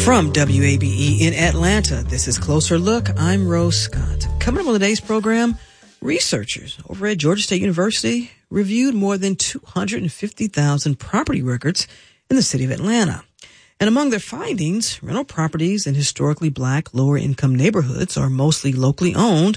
From WABE in Atlanta, this is Closer Look. I'm Rose Scott. Coming up on today's program, researchers over at Georgia State University reviewed more than 250,000 property records in the city of Atlanta. And among their findings, rental properties in historically black, lower-income neighborhoods are mostly locally owned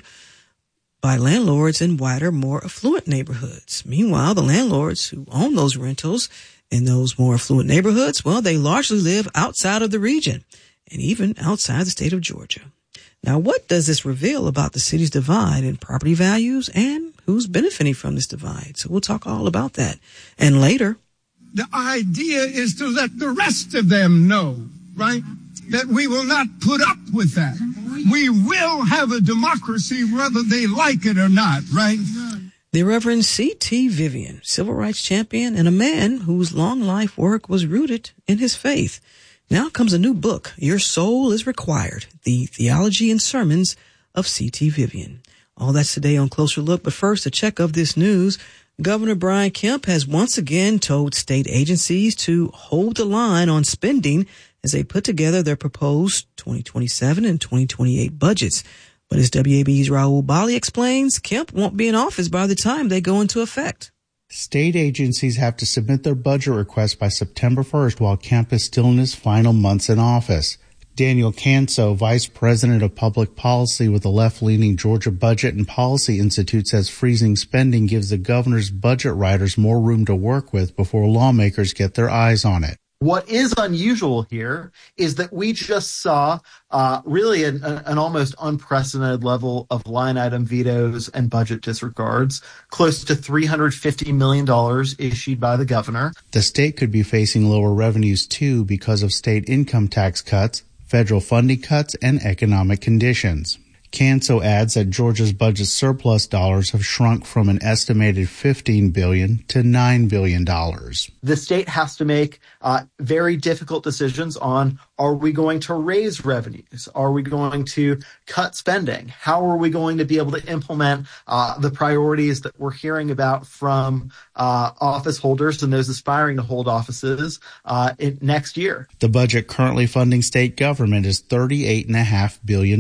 by landlords in wider, more affluent neighborhoods. Meanwhile, the landlords who own those rentals in those more affluent neighborhoods, well, they largely live outside of the region and even outside the state of Georgia. Now, what does this reveal about the city's divide in property values and who's benefiting from this divide? So we'll talk all about that. And later, the idea is to let the rest of them know, right, that we will not put up with that. We will have a democracy whether they like it or not, right? The Reverend C.T. Vivian, civil rights champion and a man whose long life work was rooted in his faith. Now comes a new book, Your Soul is Required, The Theology and Sermons of C.T. Vivian. All that's today on Closer Look, but first a check of this news. Governor Brian Kemp has once again told state agencies to hold the line on spending as they put together their proposed 2027 and 2028 budgets. But as WABE's Raul Bali explains, Kemp won't be in office by the time they go into effect. State agencies have to submit their budget requests by September 1st while Kemp is still in his final months in office. Daniel Canso, Vice President of Public Policy with the left-leaning Georgia Budget and Policy Institute, says freezing spending gives the governor's budget writers more room to work with before lawmakers get their eyes on it. What is unusual here is that we just saw really an almost unprecedented level of line item vetoes and budget disregards, close to $350 million issued by the governor. The state could be facing lower revenues, too, because of state income tax cuts, federal funding cuts, and economic conditions. Canso adds that Georgia's budget surplus dollars have shrunk from an estimated $15 billion to $9 billion. The state has to make very difficult decisions on, are we going to raise revenues? Are we going to cut spending? How are we going to be able to implement the priorities that we're hearing about from office holders and those aspiring to hold offices next year? The budget currently funding state government is $38.5 billion.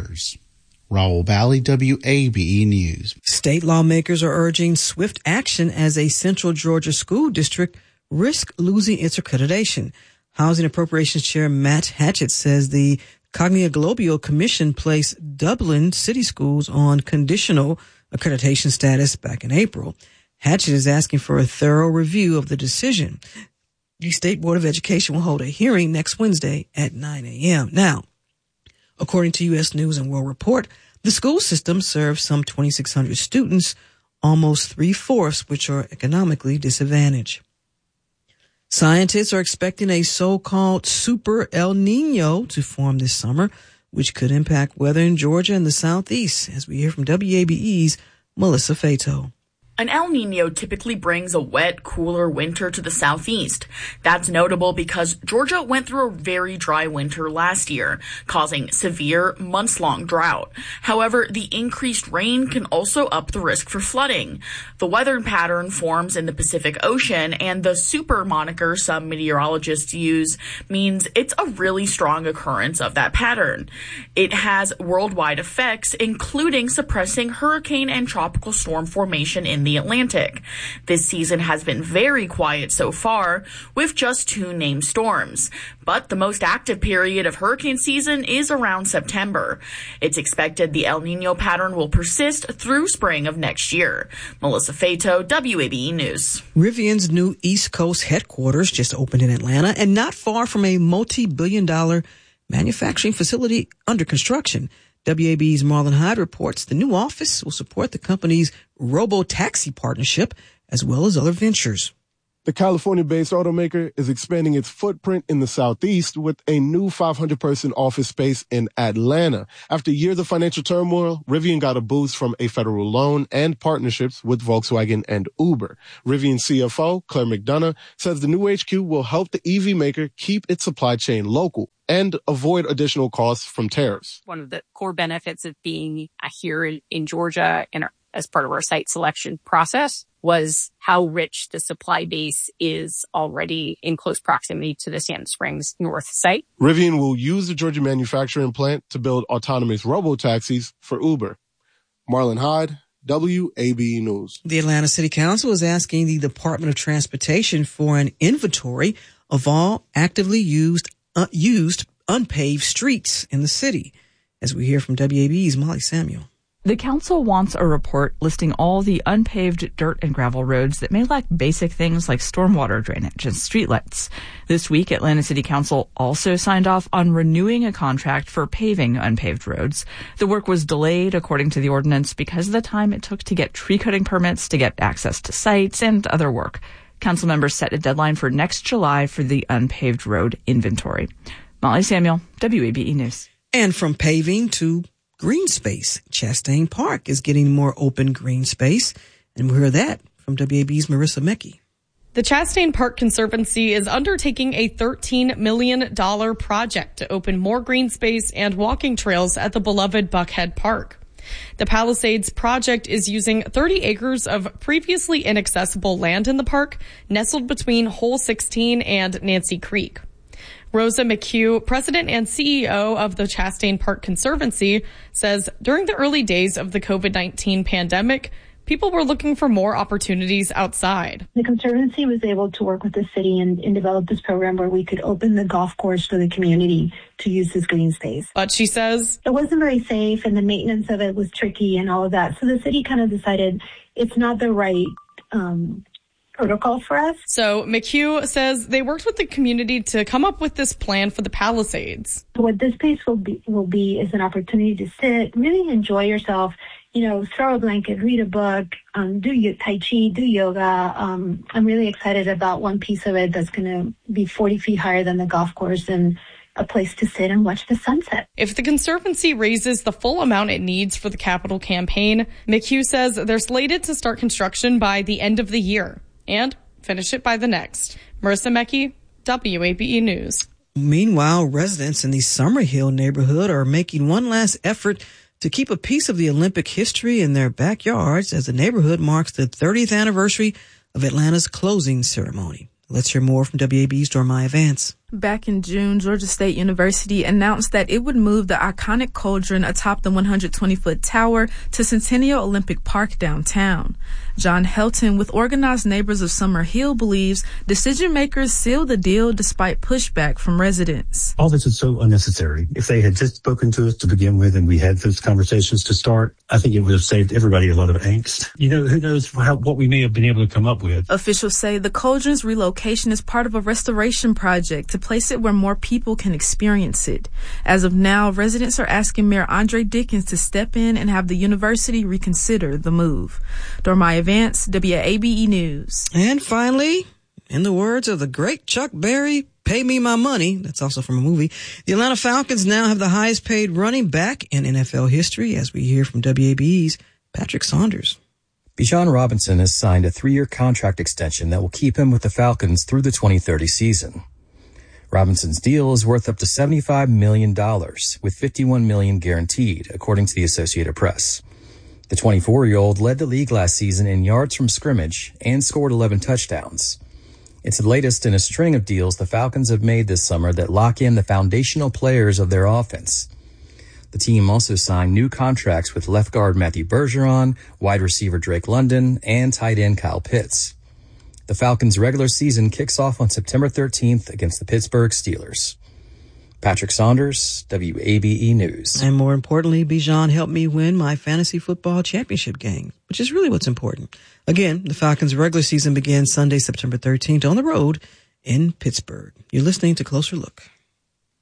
Raul Bali, WABE News. State lawmakers are urging swift action as a Central Georgia school district risks losing its accreditation. Housing Appropriations Chair Matt Hatchett says the Cognia Globio Commission placed Dublin City Schools on conditional accreditation status back in April. Hatchett is asking for a thorough review of the decision. The State Board of Education will hold a hearing next Wednesday at 9 a.m. Now, according to U.S. News and World Report, the school system serves some 2,600 students, almost 3/4 which are economically disadvantaged. Scientists are expecting a so-called super El Nino to form this summer, which could impact weather in Georgia and the Southeast, as we hear from WABE's Melissa Fato. An El Nino typically brings a wet, cooler winter to the southeast. That's notable because Georgia went through a very dry winter last year, causing severe, months-long drought. However, the increased rain can also up the risk for flooding. The weather pattern forms in the Pacific Ocean, and the super moniker some meteorologists use means it's a really strong occurrence of that pattern. It has worldwide effects, including suppressing hurricane and tropical storm formation in the Atlantic. This season has been very quiet so far, with just 2 named storms. But the most active period of hurricane season is around September. It's expected the El Nino pattern will persist through spring of next year. Melissa Fato, WABE News. Rivian's new East Coast headquarters just opened in Atlanta and not far from a multi-billion-dollar manufacturing facility under construction. WABE's Marlon Hyde reports the new office will support the company's robo-taxi partnership as well as other ventures. The California-based automaker is expanding its footprint in the Southeast with a new 500-person office space in Atlanta. After years of financial turmoil, Rivian got a boost from a federal loan and partnerships with Volkswagen and Uber. Rivian CFO, Claire McDonough, says the new HQ will help the EV maker keep its supply chain local and avoid additional costs from tariffs. One of the core benefits of being here in Georgia and as part of our site selection process was how rich the supply base is already in close proximity to the Sand Springs North site. Rivian will use the Georgia manufacturing plant to build autonomous robo-taxis for Uber. Marlon Hyde, WABE News. The Atlanta City Council is asking the Department of Transportation for an inventory of all actively used unpaved streets in the city. As we hear from WABE's Molly Samuel. The council wants a report listing all the unpaved dirt and gravel roads that may lack basic things like stormwater drainage and streetlights. This week, Atlanta City Council also signed off on renewing a contract for paving unpaved roads. The work was delayed, according to the ordinance, because of the time it took to get tree cutting permits, to get access to sites, and other work. Council members set a deadline for next July for the unpaved road inventory. Molly Samuel, WABE News. And from paving to green space, Chastain Park is getting more open green space. And we hear that from WAB's Marissa Mecki. The Chastain Park Conservancy is undertaking a $13 million project to open more green space and walking trails at the beloved Buckhead Park. The Palisades project is using 30 acres of previously inaccessible land in the park, nestled between Hole 16 and Nancy Creek. Rosa McHugh, president and CEO of the Chastain Park Conservancy, says during the early days of the COVID-19 pandemic, people were looking for more opportunities outside. The Conservancy was able to work with the city and develop this program where we could open the golf course for the community to use this green space. But she says it wasn't very safe and the maintenance of it was tricky and all of that. So the city kind of decided it's not the right protocol for us. So McHugh says they worked with the community to come up with this plan for the Palisades. What this space will be is an opportunity to sit, really enjoy yourself, throw a blanket, read a book, do Tai Chi, do yoga. I'm really excited about one piece of it that's going to be 40 feet higher than the golf course and a place to sit and watch the sunset. If the Conservancy raises the full amount it needs for the capital campaign, McHugh says they're slated to start construction by the end of the year and finish it by the next. Marissa Mecki, WABE News. Meanwhile, residents in the Summerhill neighborhood are making one last effort to keep a piece of the Olympic history in their backyards as the neighborhood marks the 30th anniversary of Atlanta's closing ceremony. Let's hear more from WAB's Dormaya Vance. Back in June, Georgia State University announced that it would move the iconic cauldron atop the 120-foot tower to Centennial Olympic Park downtown. John Helton with Organized Neighbors of Summerhill believes decision makers sealed the deal despite pushback from residents. All this is so unnecessary. If they had just spoken to us to begin with and we had those conversations to start, I think it would have saved everybody a lot of angst. Who knows what we may have been able to come up with. Officials say the cauldron's relocation is part of a restoration project to place it where more people can experience it. As of now, residents are asking Mayor Andre Dickens to step in and have the university reconsider the move. Dormaya Vance, WABE News. And finally, in the words of the great Chuck Berry, pay me my money. That's also from a movie. The Atlanta Falcons now have the highest paid running back in NFL history, as we hear from WABE's Patrick Saunders. Bijan Robinson has signed a 3-year contract extension that will keep him with the Falcons through the 2030 season. Robinson's deal is worth up to $75 million, with $51 million guaranteed, according to the Associated Press. The 24-year-old led the league last season in yards from scrimmage and scored 11 touchdowns. It's the latest in a string of deals the Falcons have made this summer that lock in the foundational players of their offense. The team also signed new contracts with left guard Matthew Bergeron, wide receiver Drake London, and tight end Kyle Pitts. The Falcons' regular season kicks off on September 13th against the Pittsburgh Steelers. Patrick Saunders, WABE News. And more importantly, Bijan helped me win my fantasy football championship game, which is really what's important. Again, the Falcons' regular season begins Sunday, September 13th on the road in Pittsburgh. You're listening to Closer Look.